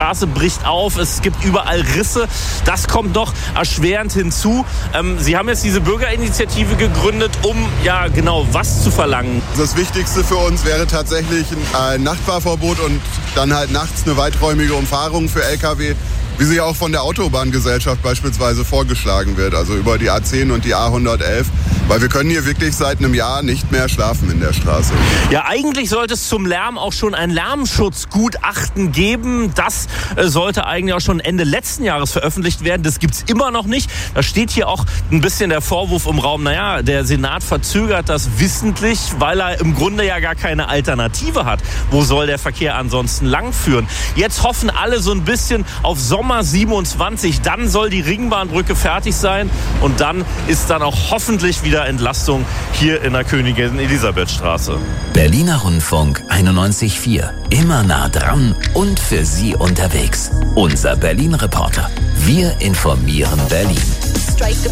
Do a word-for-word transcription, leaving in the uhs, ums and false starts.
Straße bricht auf, es gibt überall Risse. Das kommt doch erschwerend hinzu. Ähm, Sie haben jetzt diese Bürgerinitiative gegründet, um ja genau was zu verlangen. Das Wichtigste für uns wäre tatsächlich ein Nachtfahrverbot und dann halt nachts eine weiträumige Umfahrung für L K W, wie sie auch von der Autobahngesellschaft beispielsweise vorgeschlagen wird, also über die A zehn und die A hundertelf. Weil wir können hier wirklich seit einem Jahr nicht mehr schlafen in der Straße. Ja, eigentlich sollte es zum Lärm auch schon ein Lärmschutzgutachten geben. Das äh, sollte eigentlich auch schon Ende letzten Jahres veröffentlicht werden. Das gibt's immer noch nicht. Da steht hier auch ein bisschen der Vorwurf im Raum, naja, der Senat verzögert das wissentlich, weil er im Grunde ja gar keine Alternative hat. Wo soll der Verkehr ansonsten langführen? Jetzt hoffen alle so ein bisschen auf Sommer siebenundzwanzig. Dann soll die Ringbahnbrücke fertig sein und dann ist dann auch hoffentlich wieder Entlastung hier in der Königin-Elisabeth-Straße. Berliner Rundfunk einundneunzig Komma vier. Immer nah dran und für Sie unterwegs. Unser Berlin-Reporter. Wir informieren Berlin.